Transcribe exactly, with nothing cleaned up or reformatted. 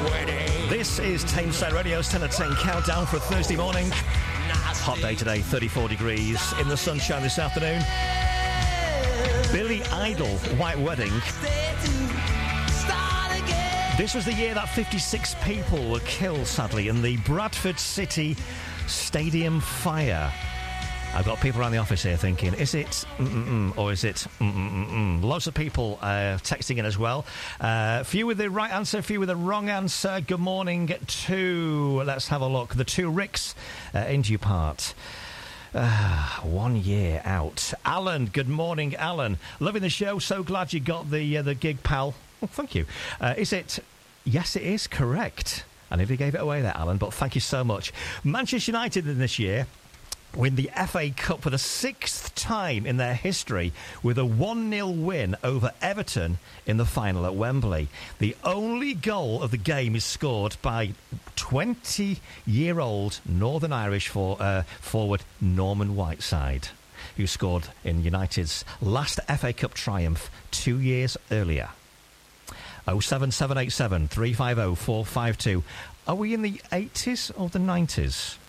This is Tameside Radio's ten to ten countdown for a Thursday morning. Hot day today, thirty-four degrees in the sunshine this afternoon. Billy Idol, White Wedding. This was the year that fifty-six people were killed, sadly, in the Bradford City Stadium fire. I've got people around the office here thinking, is it mm-mm-mm, or is it mm-mm-mm? Lots of people uh, texting in as well. Uh, few with the right answer, few with the wrong answer. Good morning to, let's have a look, the two Ricks uh, in due part. Uh, one year out. Alan, good morning, Alan. Loving the show, so glad you got the, uh, the gig, pal. Oh, thank you. Uh, is it? Yes, it is correct. I nearly gave it away there, Alan, but thank you so much. Manchester United in this year win the F A Cup for the sixth time in their history with a one nil win over Everton in the final at Wembley. The only goal of the game is scored by twenty-year-old Northern Irish for, uh, forward Norman Whiteside, who scored in United's last F A Cup triumph two years earlier. oh seven seven eight seven, three five oh, four five two. Are we in the eighties or the nineties?